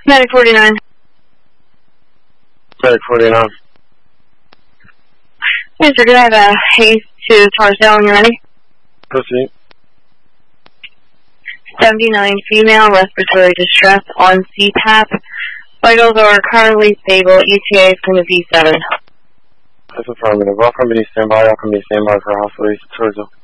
Medic 49. Medic 49. Yes, sir, do I have a haste to Tarsdale when you're ready? Proceed. 79 female, respiratory distress on CPAP. Vitals are currently stable. ETA is going to be 7. That's affirmative. All company standby. All company standby for hospital towards